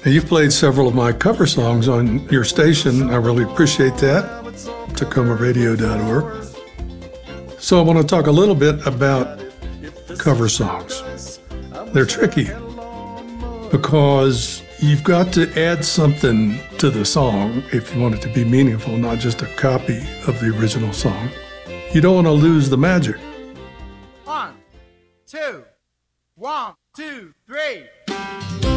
Now, you've played several of my cover songs on your station. I really appreciate that. TacomaRadio.org. So I want to talk a little bit about cover songs. They're tricky because you've got to add something to the song if you want it to be meaningful, not just a copy of the original song. You don't want to lose the magic. 1, 2, 1, 2, 3.